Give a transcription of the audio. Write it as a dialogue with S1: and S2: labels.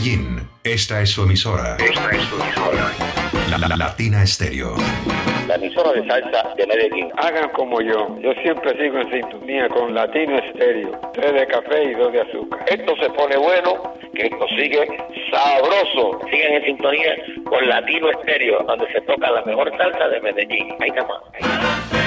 S1: Medellín, esta es su emisora. Latina Estéreo.
S2: La emisora de salsa de Medellín.
S3: Hagan como yo siempre sigo en sintonía con Latino Estéreo, 3 de café y 2 de azúcar.
S2: Esto se pone bueno, que esto sigue sabroso. Sigan en sintonía con Latino Estéreo, donde se toca la mejor salsa de Medellín. Ahí está más.